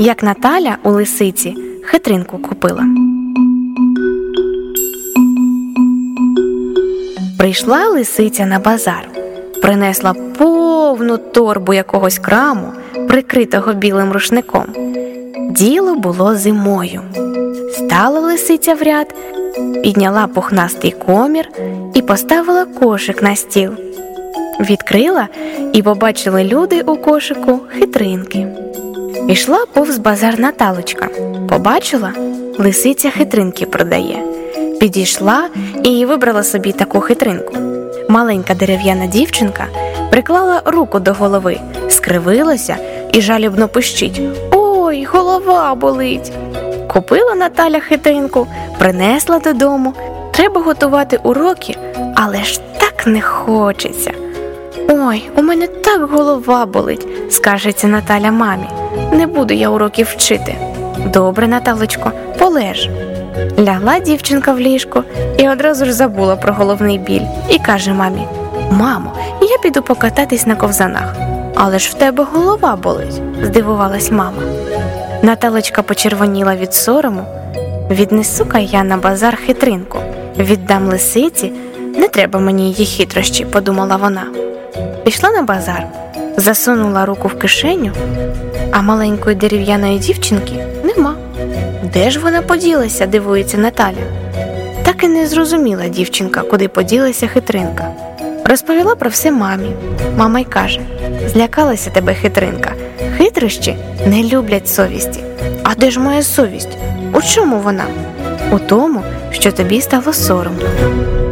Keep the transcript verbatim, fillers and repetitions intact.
як Наталя у лисиці хитринку купила. Прийшла лисиця на базар, принесла повну торбу якогось краму, прикритого білим рушником. Діло було зимою. Стала лисиця в ряд, підняла пухнастий комір і поставила кошик на стіл. Відкрила, і побачили люди у кошику хитринки. Ішла повз базар Наталочка. Побачила, лисиця хитринки продає. Підійшла і вибрала собі таку хитринку. Маленька дерев'яна дівчинка приклала руку до голови, скривилася і жалібно пищить: «Ой, голова болить!» Купила Наталя хитринку, принесла додому. Треба готувати уроки, але ж так не хочеться. «Ой, у мене так голова болить», – скаржиться Наталя мамі. «Не буду я уроків вчити». «Добре, Наталочко, полеж». Лягла дівчинка в ліжко і одразу ж забула про головний біль і каже мамі: «Мамо, я піду покататись на ковзанах». «Але ж в тебе голова болить», – здивувалась мама. Наталочка почервоніла від сорому. «Віднесу-ка я на базар хитринку, віддам лисиці, не треба мені її хитрощі», – подумала вона. Пішла на базар, засунула руку в кишеню, а маленької дерев'яної дівчинки нема. Де ж вона поділася, дивується Наталя. Так і не зрозуміла дівчинка, куди поділася хитринка. Розповіла про все мамі. Мама й каже: «Злякалася тебе хитринка, хитрощі не люблять совісті». «А де ж моя совість? У чому вона?» «У тому, що тобі стало соромно».